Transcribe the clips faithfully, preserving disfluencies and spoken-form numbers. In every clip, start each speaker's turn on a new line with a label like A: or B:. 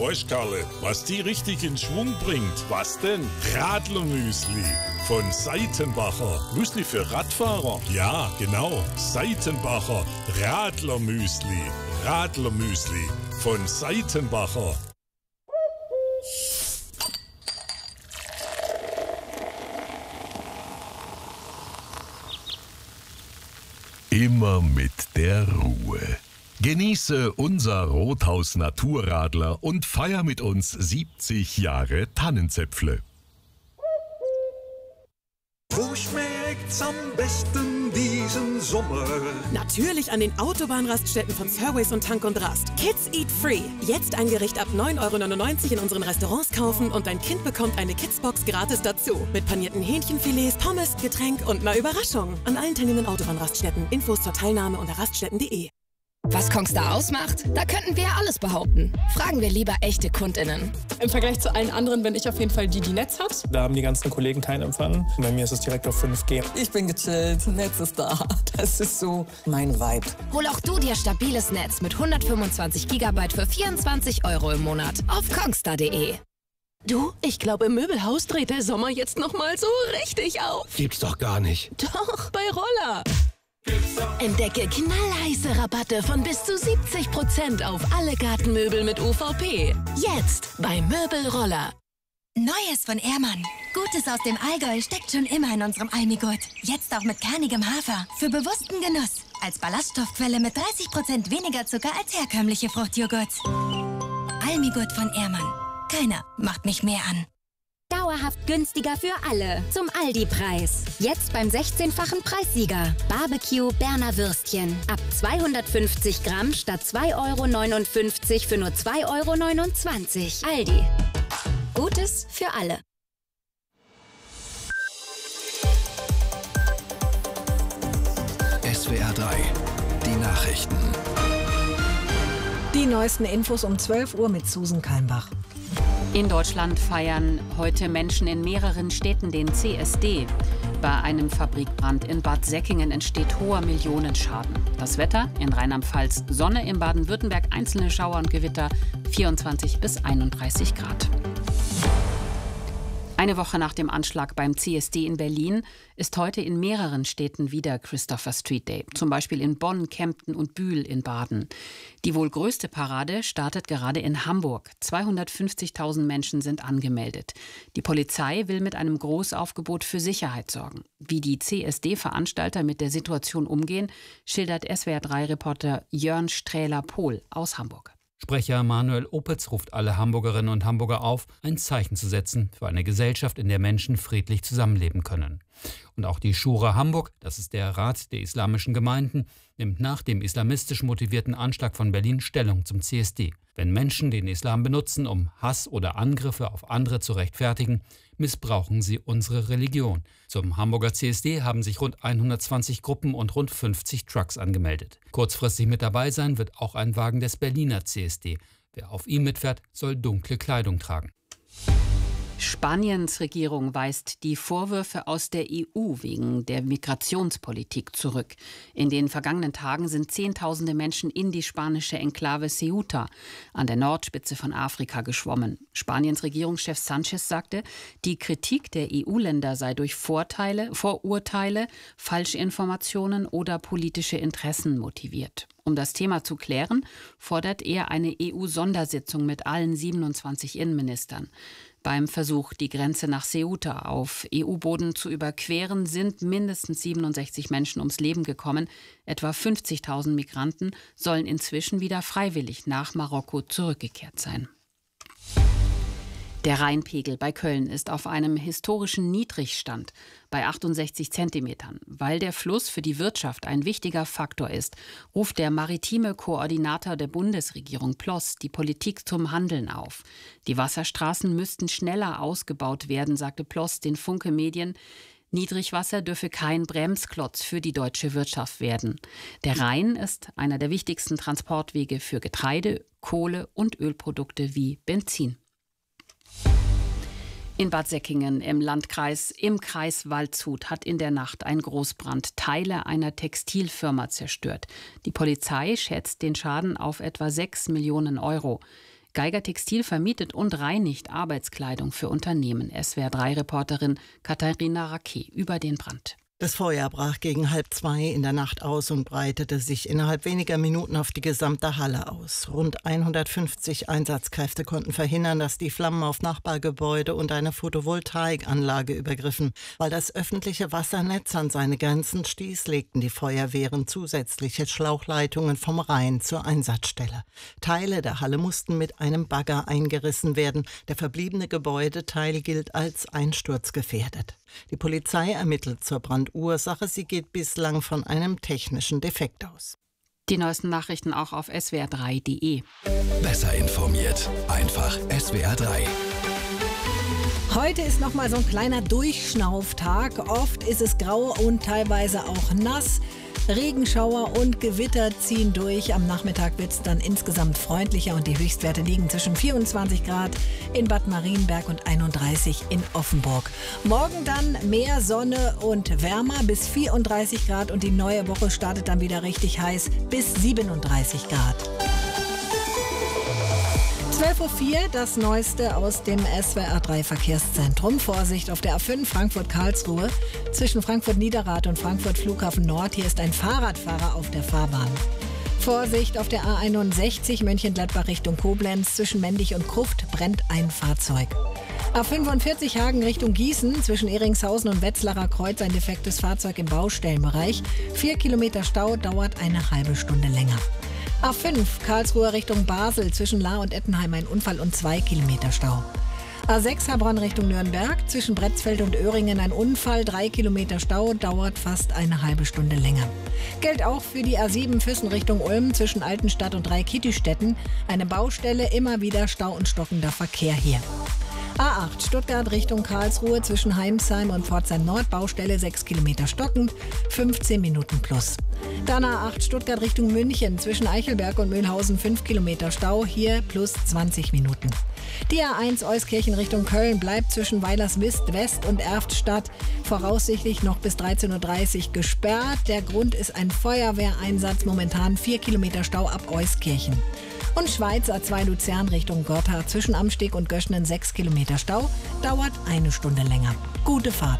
A: Weißt Karle, was die richtig in Schwung bringt? Was denn? Radlermüsli von Seitenbacher. Müsli für Radfahrer? Ja, genau. Seitenbacher Radlermüsli. Radlermüsli von Seitenbacher.
B: Immer mit der Ruhe. Genieße unser Rothaus Naturradler und feier mit uns siebzig Jahre Tannenzäpfle.
C: Wo schmeckt's am besten diesen Sommer?
D: Natürlich an den Autobahnraststätten von Surways und Tank und Rast. Kids Eat Free. Jetzt ein Gericht ab neun Euro neunundneunzig in unseren Restaurants kaufen und dein Kind bekommt eine Kidsbox gratis dazu. Mit panierten Hähnchenfilets, Pommes, Getränk und einer Überraschung. An allen teilnehmenden Autobahnraststätten. Infos zur Teilnahme unter raststätten punkt de.
E: Was Kongstar ausmacht? Da könnten wir alles behaupten. Fragen wir lieber echte KundInnen.
F: Im Vergleich zu allen anderen bin ich auf jeden Fall die, die Netz hat.
G: Da haben die ganzen Kollegen keinen Empfang. Bei mir ist es direkt auf fünf G.
H: Ich bin gechillt, Netz ist da. Das ist so mein Vibe.
E: Hol auch du dir stabiles Netz mit hundertfünfundzwanzig Gigabyte für vierundzwanzig Euro im Monat auf kongstar punkt de.
D: Du, ich glaube, im Möbelhaus dreht der Sommer jetzt noch mal so richtig auf.
I: Gibt's doch gar nicht.
D: Doch, bei Roller.
J: Entdecke knallheiße Rabatte von bis zu siebzig Prozent auf alle Gartenmöbel mit U V P. Jetzt bei Möbelroller.
K: Neues von Ehrmann. Gutes aus dem Allgäu steckt schon immer in unserem Almigurt. Jetzt auch mit kernigem Hafer. Für bewussten Genuss. Als Ballaststoffquelle mit dreißig Prozent weniger Zucker als herkömmliche Fruchtjoghurts. Almigurt von Ehrmann. Keiner macht mich mehr an.
L: Dauerhaft günstiger für alle. Zum Aldi-Preis. Jetzt beim sechzehnfachen Preissieger. Barbecue Berner Würstchen. Ab zweihundertfünfzig Gramm statt zwei Euro neunundfünfzig für nur zwei Euro neunundzwanzig. Aldi. Gutes für alle.
I: S W R drei. Die Nachrichten.
M: Die neuesten Infos um zwölf Uhr mit Susan Keimbach.
N: In Deutschland feiern heute Menschen in mehreren Städten den C S D. Bei einem Fabrikbrand in Bad Säckingen entsteht hoher Millionenschaden. Das Wetter in Rheinland-Pfalz: Sonne, in Baden-Württemberg einzelne Schauer und Gewitter, vierundzwanzig bis einunddreißig Grad. Eine Woche nach dem Anschlag beim C S D in Berlin ist heute in mehreren Städten wieder Christopher Street Day. Zum Beispiel in Bonn, Kempten und Bühl in Baden. Die wohl größte Parade startet gerade in Hamburg. zweihundertfünfzigtausend Menschen sind angemeldet. Die Polizei will mit einem Großaufgebot für Sicherheit sorgen. Wie die C S D-Veranstalter mit der Situation umgehen, schildert S W R drei Reporter Jörn Strähler-Pohl aus Hamburg.
O: Sprecher Manuel Opitz ruft alle Hamburgerinnen und Hamburger auf, ein Zeichen zu setzen für eine Gesellschaft, in der Menschen friedlich zusammenleben können. Und auch die Schura Hamburg, das ist der Rat der islamischen Gemeinden, nimmt nach dem islamistisch motivierten Anschlag von Berlin Stellung zum C S D. Wenn Menschen den Islam benutzen, um Hass oder Angriffe auf andere zu rechtfertigen, missbrauchen sie unsere Religion. Zum Hamburger C S D haben sich rund hundertzwanzig Gruppen und rund fünfzig Trucks angemeldet. Kurzfristig mit dabei sein wird auch ein Wagen des Berliner C S D. Wer auf ihm mitfährt, soll dunkle Kleidung tragen.
N: Spaniens Regierung weist die Vorwürfe aus der E U wegen der Migrationspolitik zurück. In den vergangenen Tagen sind Zehntausende Menschen in die spanische Enklave Ceuta an der Nordspitze von Afrika geschwommen. Spaniens Regierungschef Sánchez sagte, die Kritik der E U-Länder sei durch Vorteile, Vorurteile, Falschinformationen oder politische Interessen motiviert. Um das Thema zu klären, fordert er eine E U-Sondersitzung mit allen siebenundzwanzig Innenministern. Beim Versuch, die Grenze nach Ceuta auf E U-Boden zu überqueren, sind mindestens siebenundsechzig Menschen ums Leben gekommen. Etwa fünfzigtausend Migranten sollen inzwischen wieder freiwillig nach Marokko zurückgekehrt sein. Der Rheinpegel bei Köln ist auf einem historischen Niedrigstand bei achtundsechzig Zentimetern. Weil der Fluss für die Wirtschaft ein wichtiger Faktor ist, ruft der maritime Koordinator der Bundesregierung Ploss die Politik zum Handeln auf. Die Wasserstraßen müssten schneller ausgebaut werden, sagte Ploss den Funke Medien. Niedrigwasser dürfe kein Bremsklotz für die deutsche Wirtschaft werden. Der Rhein ist einer der wichtigsten Transportwege für Getreide, Kohle und Ölprodukte wie Benzin. In Bad Säckingen im Landkreis im Kreis Waldshut hat in der Nacht ein Großbrand Teile einer Textilfirma zerstört. Die Polizei schätzt den Schaden auf etwa sechs Millionen Euro. Geiger Textil vermietet und reinigt Arbeitskleidung für Unternehmen. S W R drei Reporterin Katharina Raquet über den Brand.
P: Das Feuer brach gegen halb zwei in der Nacht aus und breitete sich innerhalb weniger Minuten auf die gesamte Halle aus. Rund hundertfünfzig Einsatzkräfte konnten verhindern, dass die Flammen auf Nachbargebäude und eine Photovoltaikanlage übergriffen. Weil das öffentliche Wassernetz an seine Grenzen stieß, legten die Feuerwehren zusätzliche Schlauchleitungen vom Rhein zur Einsatzstelle. Teile der Halle mussten mit einem Bagger eingerissen werden. Der verbliebene Gebäudeteil gilt als einsturzgefährdet. Die Polizei ermittelt zur Brandursache. Sie geht bislang von einem technischen Defekt aus.
N: Die neuesten Nachrichten auch auf S W R drei Punkt D E.
I: Besser informiert. Einfach S W R drei.
M: Heute ist noch mal so ein kleiner Durchschnauftag. Oft ist es grau und teilweise auch nass. Regenschauer und Gewitter ziehen durch. Am Nachmittag wird es dann insgesamt freundlicher und die Höchstwerte liegen zwischen vierundzwanzig Grad in Bad Marienberg und einunddreißig in Offenburg. Morgen dann mehr Sonne und wärmer bis vierunddreißig Grad und die neue Woche startet dann wieder richtig heiß bis siebenunddreißig Grad. zwölf Uhr vier, das Neueste aus dem S W R drei Verkehrszentrum. Vorsicht auf der A fünf Frankfurt-Karlsruhe zwischen Frankfurt-Niederrad und Frankfurt Flughafen Nord. Hier ist ein Fahrradfahrer auf der Fahrbahn. Vorsicht auf der A einundsechzig Mönchengladbach Richtung Koblenz zwischen Mendig und Kruft brennt ein Fahrzeug. A fünfundvierzig Hagen Richtung Gießen zwischen Eringshausen und Wetzlarer Kreuz ein defektes Fahrzeug im Baustellenbereich. Vier Kilometer Stau dauert eine halbe Stunde länger. A fünf Karlsruhe Richtung Basel zwischen Lahr und Ettenheim ein Unfall und zwei Kilometer Stau. A sechs Heilbronn Richtung Nürnberg zwischen Bretzfeld und Öhringen ein Unfall, drei Kilometer Stau, dauert fast eine halbe Stunde länger. Gilt auch für die A sieben Füssen Richtung Ulm zwischen Altenstadt und Dreikietistätten. Eine Baustelle, immer wieder Stau und stockender Verkehr hier. A acht Stuttgart Richtung Karlsruhe zwischen Heimsheim und Pforzheim Nord, Baustelle sechs Kilometer stockend, fünfzehn Minuten plus. Dann A acht Stuttgart Richtung München zwischen Eichelberg und Mühlhausen fünf Kilometer Stau, hier plus zwanzig Minuten. Die A eins Euskirchen Richtung Köln bleibt zwischen Weilerswist West und Erftstadt voraussichtlich noch bis dreizehn Uhr dreißig gesperrt. Der Grund ist ein Feuerwehreinsatz, momentan vier Kilometer Stau ab Euskirchen. Und Schweiz A zwei Luzern Richtung Gotha zwischen Amsteg und Göschnen sechs Kilometer Stau, dauert eine Stunde länger. Gute Fahrt.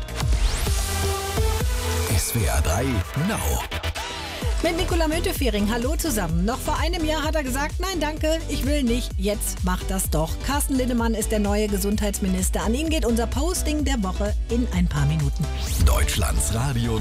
I: S W R drei Now.
M: Mit Nicola Müntefering, hallo zusammen. Noch vor einem Jahr hat er gesagt, nein danke, ich will nicht, jetzt macht das doch. Carsten Linnemann ist der neue Gesundheitsminister. An ihn geht unser Posting der Woche in ein paar Minuten.
I: Deutschlands Radio